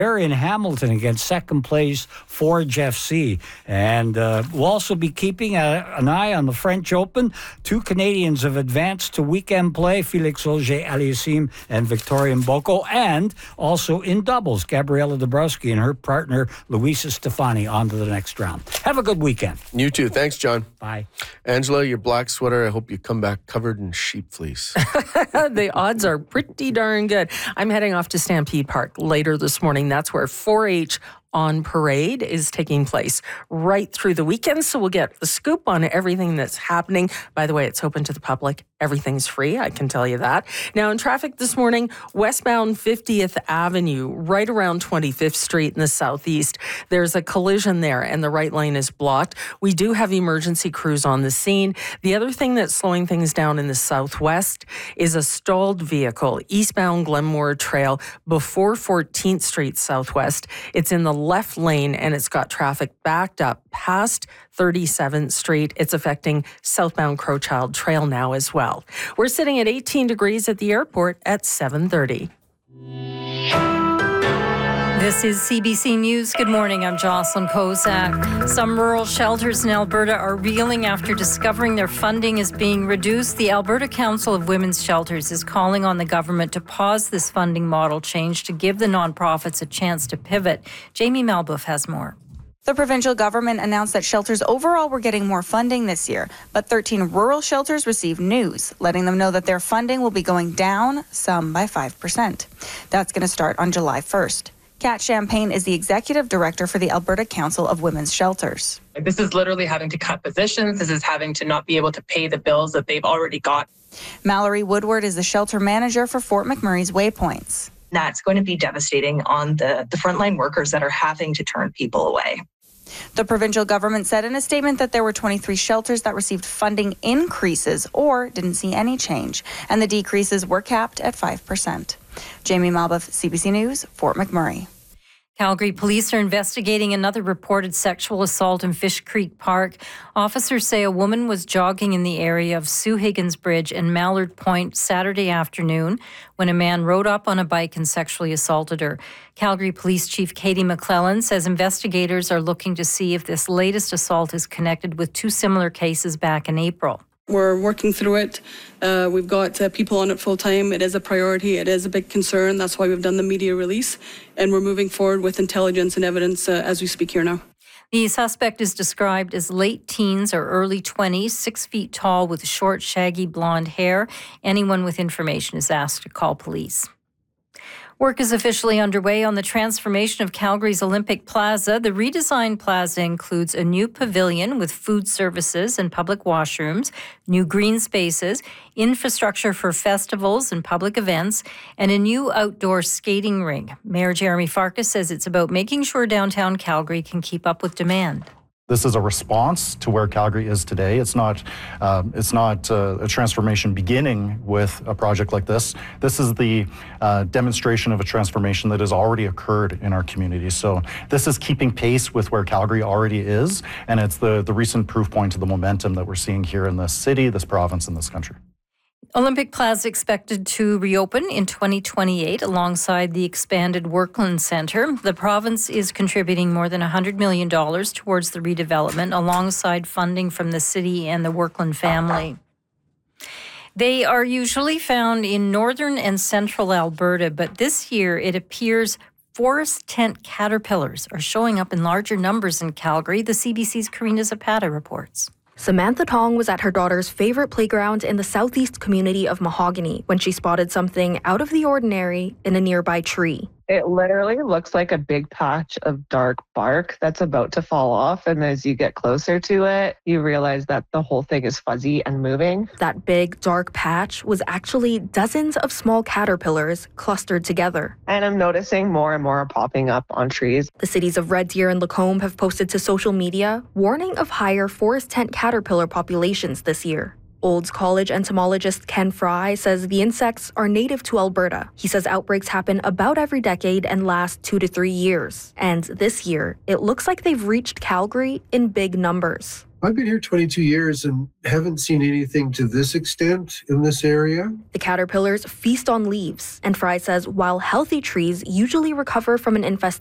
in Hamilton against second place Forge FC. And we'll also be keeping an eye on the French Open. Two Canadians have advanced to weekend play, Felix Auger-Aliassime and Victoria Mboko. And also in doubles, Gabriela Dabrowski and her partner, Luisa Stefani, on to the next round. Have a good weekend. You too. Thanks, John. Bye. Angela, your black sweater, I hope you come back covered in sheep fleece. The odds are pretty darn good. I'm heading off to Stampede Park later this morning. That's where 4-H on Parade is taking place right through the weekend. So we'll get the scoop on everything that's happening. By the way, it's open to the public. Everything's free, I can tell you that. Now, in traffic this morning, westbound 50th Avenue, right around 25th Street in the southeast, there's a collision there and the right lane is blocked. We do have emergency crews on the scene. The other thing that's slowing things down in the southwest is a stalled vehicle, eastbound Glenmore Trail before 14th Street Southwest. It's in the left lane and it's got traffic backed up past 37th Street. It's affecting southbound Crowchild Trail now as well. We're sitting at 18 degrees at the airport at 7:30. This is CBC News. Good morning. I'm Jocelyn Kozak. Some rural shelters in Alberta are reeling after discovering their funding is being reduced. The Alberta Council of Women's Shelters is calling on the government to pause this funding model change to give the nonprofits a chance to pivot. Jamie Malbuff has more. The provincial government announced that shelters overall were getting more funding this year, but 13 rural shelters received news, letting them know that their funding will be going down, some by 5%. That's going to start on July 1st. Kat Champagne is the executive director for the Alberta Council of Women's Shelters. This is literally having to cut positions. This is having to not be able to pay the bills that they've already got. Mallory Woodward is the shelter manager for Fort McMurray's Waypoints. That's going to be devastating on the frontline workers that are having to turn people away. The provincial government said in a statement that there were 23 shelters that received funding increases or didn't see any change, and the decreases were capped at 5%. Jamie Malbuff, CBC News, Fort McMurray. Calgary police are investigating another reported sexual assault in Fish Creek Park. Officers say a woman was jogging in the area of Sue Higgins Bridge and Mallard Point Saturday afternoon when a man rode up on a bike and sexually assaulted her. Calgary Police Chief Katie McClellan says investigators are looking to see if this latest assault is connected with two similar cases back in April. We're working through it. We've got people on it full time. It is a priority. It is a big concern. That's why we've done the media release. And we're moving forward with intelligence and evidence as we speak here now. The suspect is described as late teens or early 20s, 6 feet tall with short, shaggy blonde hair. Anyone with information is asked to call police. Work is officially underway on the transformation of Calgary's Olympic Plaza. The redesigned plaza includes a new pavilion with food services and public washrooms, new green spaces, infrastructure for festivals and public events, and a new outdoor skating rink. Mayor Jeremy Farkas says it's about making sure downtown Calgary can keep up with demand. This is a response to where Calgary is today. It's not a transformation beginning with a project like this. This is the demonstration of a transformation that has already occurred in our community. So this is keeping pace with where Calgary already is, and it's the recent proof point of the momentum that we're seeing here in this city, this province, and this country. Olympic Plaza expected to reopen in 2028 alongside the expanded Workland Centre. The province is contributing more than $100 million towards the redevelopment alongside funding from the city and the Workland family. They are usually found in northern and central Alberta, but this year it appears forest tent caterpillars are showing up in larger numbers in Calgary. The CBC's Karina Zapata reports. Samantha Tong was at her daughter's favorite playground in the southeast community of Mahogany when she spotted something out of the ordinary in a nearby tree. It literally looks like a big patch of dark bark that's about to fall off. And as you get closer to it, you realize that the whole thing is fuzzy and moving. That big dark patch was actually dozens of small caterpillars clustered together. And I'm noticing more and more popping up on trees. The cities of Red Deer and Lacombe have posted to social media warning of higher forest tent caterpillar populations this year. Olds College entomologist Ken Fry says the insects are native to Alberta. He says outbreaks happen about every decade and last 2 to 3 years. And this year, it looks like they've reached Calgary in big numbers. I've been here 22 years and haven't seen anything to this extent in this area. The caterpillars feast on leaves, and Fry says while healthy trees usually recover from an infestation,